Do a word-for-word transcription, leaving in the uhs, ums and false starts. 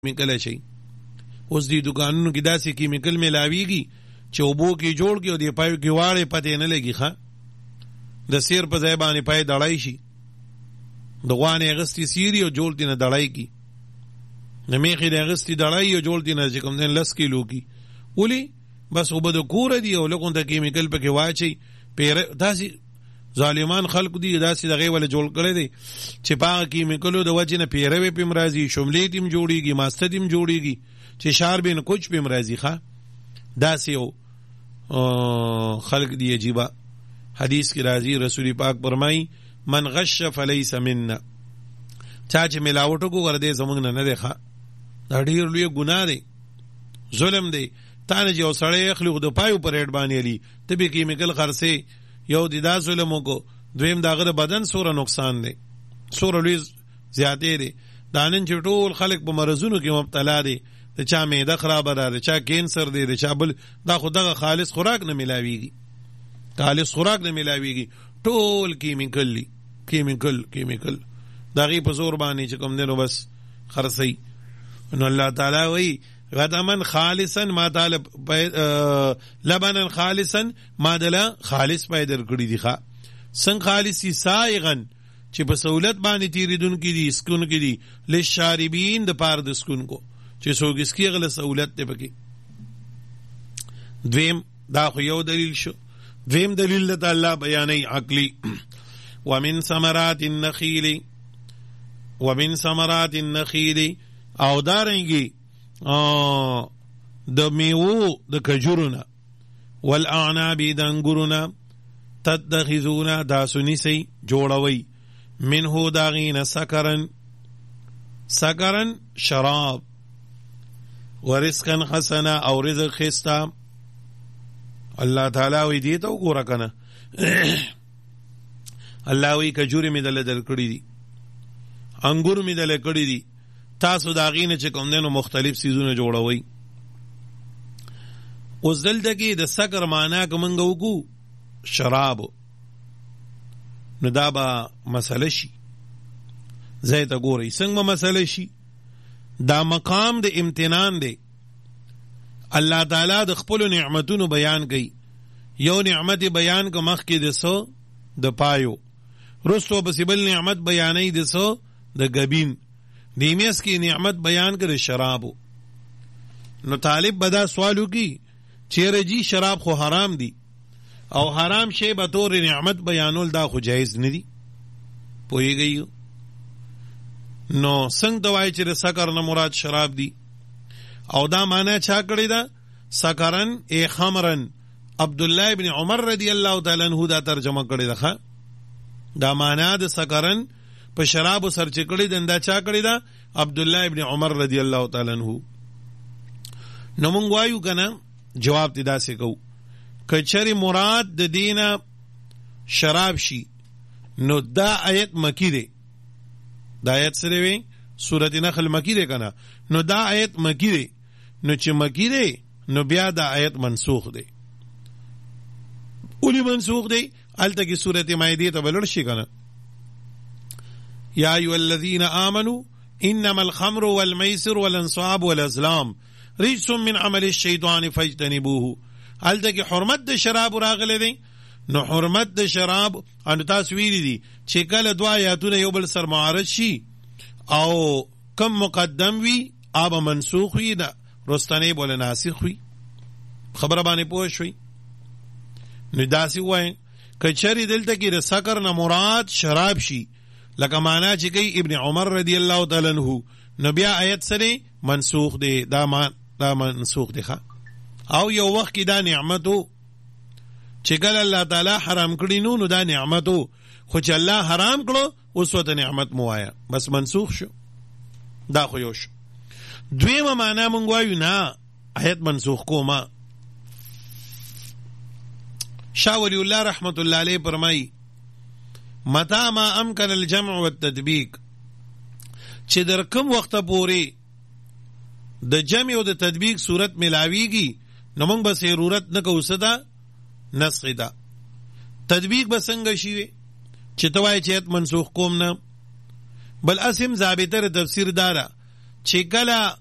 کیمیکل شي. اوس دې دکانونو کې داسې کیمیکل ملاویږي چې اوبو کې جوړ کې او دې پایو کې واړې پته نه لګي. ښه د سیر په ځای باندې پای دړای شي، د غوانې اغستی سیری او جوړ دي نه دړای کی، د میخې د اغستی دړای او جوړ دي نه چې کوم دین لس کیلو کی ولی بس اوبه د کور دی او لکه ته کیمیکل پکې واچي. پیر داسې ظالمان خلق دی داسې دغه ول جوړ کړي دي چې پاک کیمیکلو د وجه نه پیروي پم راځي، شملې تیم جوړيږي، ماسته تیم جوړيږي، چې شار بین کوچ پم راځي. ښا داسې او خلق دی عجیبه. حدیث کی راځي رسول پاک فرمایي من غش فلیس منا، چا چې ملاوټو کو ورده زمونږ نه نه دی. ښا دا ډیر لوی ګناه دی، ظلم دی. تانه جو سړی اخلي د پایو پر هډ باندې علی ته به کیمیکل خرڅه یو د دا ظلمو کو، دویم داغه بدن سوره نقصان دی، سوره لوی زیاتې دی. دانن چې ټول خلک په مرزونو کې مبتلا دي، د چا معده خراب ده، د چا کینسر دی، د چا بل دا خو دغه خالص خوراک نه ملاویږي، خالص خوراک نه ملاویږي، ټول کیمیکل لی کیمیکل کیمیکل دغه په زور باندې چې کوم دینو بس خرڅي. نو الله تعالی وی غدمن خالصا ما تعالی لبنا خالصا ما دلا خالص پیدا کړی دی. ښا څنګه خالصي سائغن چې په سہولت باندې تیریدون کې دي، سکون کې دي، للشاربین د پاره د سکون کو چې سوګس کې غل سہولت ته پکې. دویم دا خو یو دلیل شو. دویم دلیل د الله بیانې عقلی ومن ثمرات النخیل ومن ثمرات النخیل او دارنګي د میوو د کجورونه والاعناب د انګورونه تتخذون دا سنیسی جوړوي منه داغین سکرن سکرن شراب ورزقا حسنا او رزق خستا. الله تعالی وی دی ته وګوره کنه الله وی کجوري می دل دل کړی دي، انګور می دل کړی دي، تاسو داغینه چې کوم دینو مختلف سیزونه جوړوي. اوس دلته کې د سکر معنا کومنګ وګو شراب، نو دا به مسله شي. زه ته ګورئ څنګه مسله شي. دا مقام د امتنان دی. الله تعالی د خپل نعمتونو بیان کوي. یو نعمت بیان کو مخ کې د سو د پایو، رسو بس بل نعمت بیانې د سو د غبین، دیمیس کی نعمت بیان کړي شرابو. نو طالب بدا سوالو کی چیرې جی شراب خو حرام دی او حرام شی به طور نعمت بیانول دا خو جایز نه دی. پوهیږئ نو څنګه دوای چې سکر نه مراد شراب دی او دا معنا چا کړی دا سکرن ای خمرن. عبد الله ابن عمر رضی الله تعالی عنہ دا ترجمه کړی دا. دا معنا د سکرن په شراب سر چکړی دندا چا کړی دا عبد الله ابن عمر رضی الله تعالی عنہ. نو مونږ وایو کنه جواب دې داسې کو کچری مراد د دینه شراب شي نو دا آیت مکی دی. دا آیت سره وی سورۃ نخل مکی دی کنه، نو دا آیت مکی دی. نو چې مکی دی نو بیا دا آیت منسوخ دی. اولی منسوخ دی الته کې سورۃ مائده ته بلل شي کنه یا ایها الذین آمنوا انما الخمر والمیسر والانصاب والازلام رجس من عمل الشیطان فاجتنبوه. الته کې حرمت د شراب راغله دی. نو حرمت د شراب ان تاسو ویری دي چې کله دوا آیاتونه یو بل سر معارض شي او کم مقدم وی آب منسوخ وی دا رستنی بوله ناسخ وی. خبره باندې پوه شوي. نو داسې وای کچری دلته کې د سکر نه مراد شراب شي لکه معنا چې کوي ابن عمر رضی الله تعالی عنہ، نو بیا آیت سره منسوخ دی. دا مان دا منسوخ دی. او یو وخت کې دا نعمتو چې ګل الله تعالی حرام کړی نو نو دا نعمتو، خو چې الله حرام کړو اوس وته نعمت مو آیا بس منسوخ شو. دا خو یو شو. دویمه معنا مونږ وایو نه آیت منسوخ کوما. شاه ولی الله رحمت الله علیه فرمایي متى ما امکن الجمع والتطبیق، چې در کوم وخت پورې د جمع او د تطبیق صورت ملاویږي نو موږ به ضرورت نه کوو صدا نسخ دا. تطبیق به څنګه شي چې توای چې منسوخ کوم نه، بل اسم ضابطه تفسیر دارا چې کله